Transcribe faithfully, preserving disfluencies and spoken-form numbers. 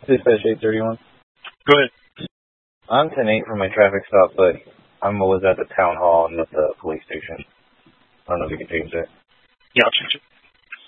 Dispatch eight thirty-one. Go ahead. I'm ten eight for my traffic stop, but I was at the town hall and at the police station. I don't know if you can change that. Yeah, I'll change it.